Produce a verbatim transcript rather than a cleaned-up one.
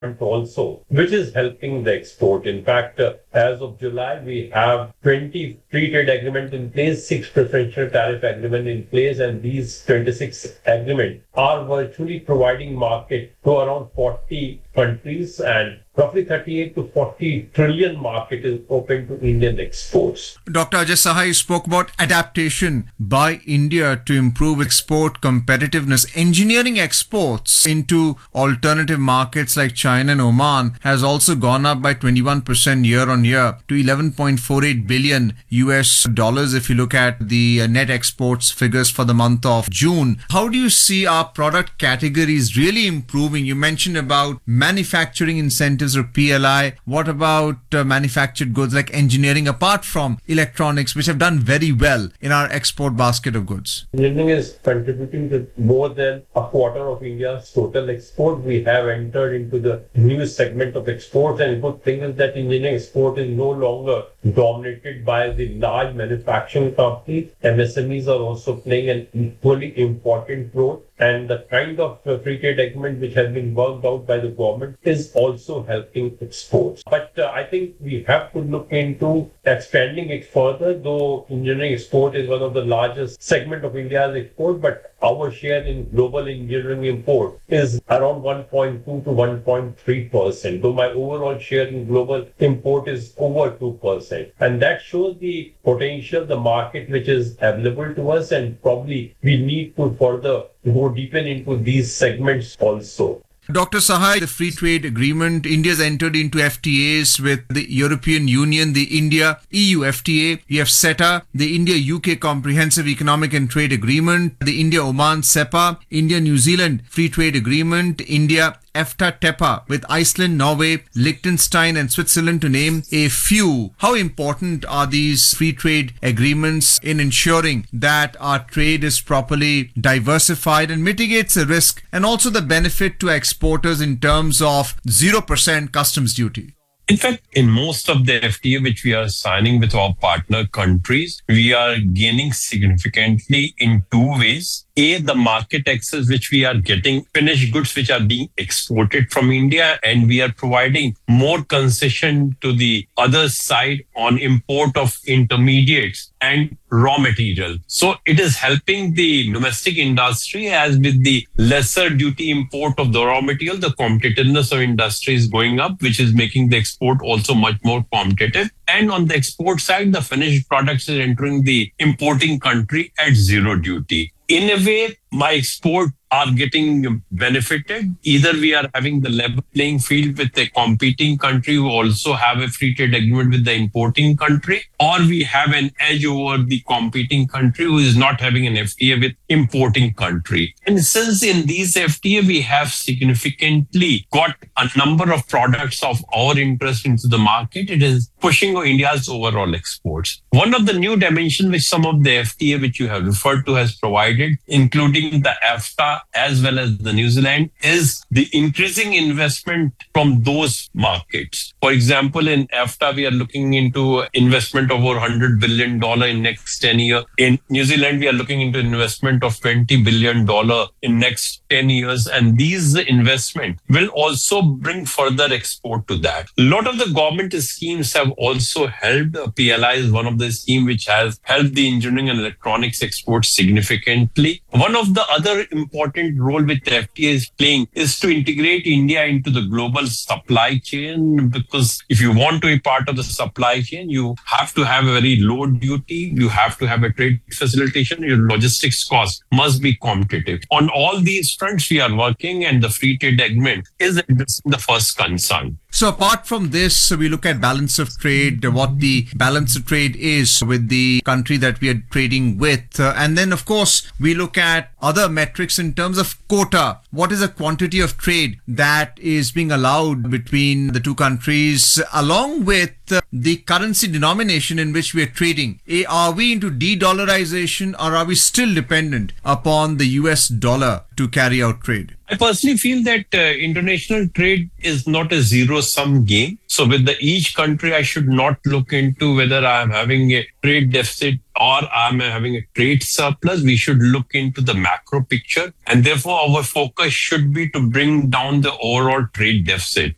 also, which is helping the export. In fact, uh, as of July, we have twenty free trade agreements in place, six preferential tariff agreements in place, and these twenty-six agreements are virtually providing market to around forty countries, and roughly thirty-eight to forty trillion market is open to Indian exports. Doctor Ajay Sahai spoke about adaptation by India to improve export competitiveness. Engineering exports into alternative markets like China and Oman has also gone up by twenty-one percent year on year to eleven point four eight billion U S dollars if you look at the net exports figures for the month of June. How do you see our product categories really improving? You mentioned about manufacturing incentives or P L I. What about uh, manufactured goods like engineering, apart from electronics, which have done very well in our export basket of goods? Engineering is contributing to more than a quarter of India's total export. We have entered into the new segment of exports, and the good thing is that engineering export is no longer dominated by the large manufacturing companies. M S M Es are also playing an equally important role, and the kind of uh, free trade agreement which has been worked out by the government is also helping exports. But uh, I think we have to look into expanding it further, though engineering export is one of the largest segment of India's export, but our share in global engineering import is around one point two to one point three percent, though my overall share in global import is over two percent. And that shows the potential, the market which is available to us, and probably we need to further go deeper into these segments also. Doctor Sahai, the free trade agreement, India's entered into F T As with the European Union, the India-E U F T A. You have CETA, the India-U K Comprehensive Economic and Trade Agreement, the India-Oman CEPA, India-New Zealand Free Trade Agreement, India EFTA-TEPA with Iceland, Norway, Liechtenstein and Switzerland, to name a few. How important are these free trade agreements in ensuring that our trade is properly diversified and mitigates the risk and also the benefit to exporters in terms of zero percent customs duty? In fact, in most of the F T A which we are signing with our partner countries, we are gaining significantly in two ways. A, the market access which we are getting, finished goods which are being exported from India, and we are providing more concession to the other side on import of intermediates and raw material. So it is helping the domestic industry, as with the lesser duty import of the raw material, the competitiveness of industry is going up, which is making the export also much more competitive. And on the export side, the finished products is entering the importing country at zero duty. In a way, my export are getting benefited. Either we are having the level playing field with a competing country who also have a free trade agreement with the importing country, or we have an edge over the competing country who is not having an F T A with importing country. And since in these F T A, we have significantly got a number of products of our interest into the market, it is pushing India's overall exports. One of the new dimensions which some of the F T A which you have referred to has provided, including the EFTA as well as the New Zealand, is the increasing investment from those markets. For example, in EFTA, we are looking into investment of over one hundred billion dollars in next ten years. In New Zealand, we are looking into investment of twenty billion dollars in next ten years. And these investment will also bring further export to that. A lot of the government schemes have also helped. P L I is one of the schemes which has helped the engineering and electronics exports significantly. One of the other important role which the F T A is playing is to integrate India into the global supply chain, because if you want to be part of the supply chain, you have to have a very low duty, you have to have a trade facilitation, your logistics cost must be competitive. On all these fronts, we are working, and the free trade agreement is the first concern. So apart from this, we look at balance of trade, what the balance of trade is with the country that we are trading with. Uh, and then, of course, we look at other metrics in terms of quota. What is the quantity of trade that is being allowed between the two countries, along with uh, the currency denomination in which we are trading? A, are we into de-dollarization, or are we still dependent upon the U S dollar to carry out trade? I personally feel that uh, international trade is not a zero-sum game. So with the each country, I should not look into whether I'm having a trade deficit or I'm having a trade surplus. We should look into the macro picture. And therefore, our focus should be to bring down the overall trade deficit.